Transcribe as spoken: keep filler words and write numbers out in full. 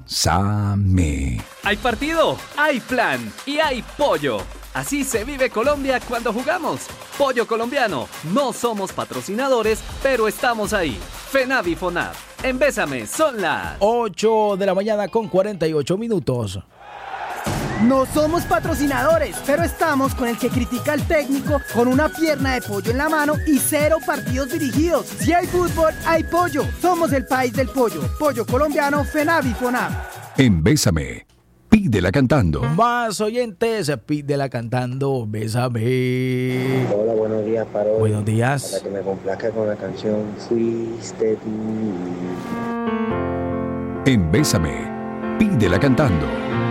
Bésame. Hay partido, hay plan y hay pollo. Así se vive Colombia cuando jugamos. Pollo colombiano. No somos patrocinadores, pero estamos ahí. FENAV y FONAV. En Bésame son las ocho de la mañana con cuarenta y ocho minutos. No somos patrocinadores, pero estamos con el que critica al técnico con una pierna de pollo en la mano y cero partidos dirigidos. Si hay fútbol, hay pollo. Somos el país del pollo. Pollo colombiano, FENAV y FONAV. En Bésame, pídela cantando. Más oyentes, pídela cantando, Bésame. Hola, buenos días para hoy. Buenos días. Para que me complazca con la canción Fuiste tú. En Bésame, pídela cantando.